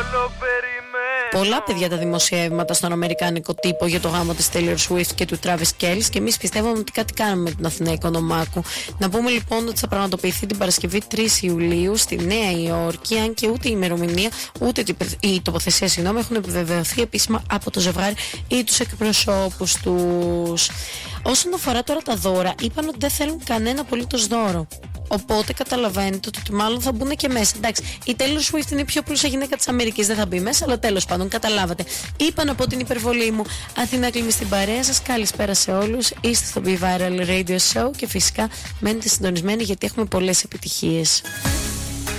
Πολλά παιδιά τα δημοσιεύματα στον αμερικάνικο τύπο για το γάμο της Taylor Swift και του Travis Kelce και εμείς πιστεύαμε ότι κάτι κάναμε με την Αθηναϊκό Νομάκου. Να πούμε λοιπόν ότι θα πραγματοποιηθεί την Παρασκευή 3 Ιουλίου στη Νέα Υόρκη, αν και ούτε η ημερομηνία ούτε η τοποθεσία έχουν επιβεβαιωθεί επίσημα από το ζευγάρι ή τους εκπροσώπους τους. Όσον αφορά τώρα τα δώρα, είπαν ότι δεν θέλουν κανένα απολύτως δώρο. Οπότε καταλαβαίνετε ότι μάλλον θα μπουν και μέσα. Εντάξει, η Taylor Swift είναι η πιο πλούσια γυναίκα της Αμερικής, δεν θα μπει μέσα, αλλά τέλος πάντων καταλάβατε. Είπα να πω την υπερβολή μου. Αθηνά κλείνει στην παρέα σας. Καλησπέρα σε όλους. Είστε στο Be Viral Radio Show και φυσικά μένετε συντονισμένοι γιατί έχουμε πολλές επιτυχίες.